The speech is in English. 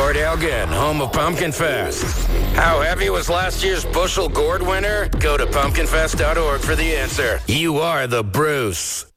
Port Elgin, home of Pumpkin Fest. How heavy was last year's bushel gourd winner? Go to pumpkinfest.org for the answer. You are the Bruce.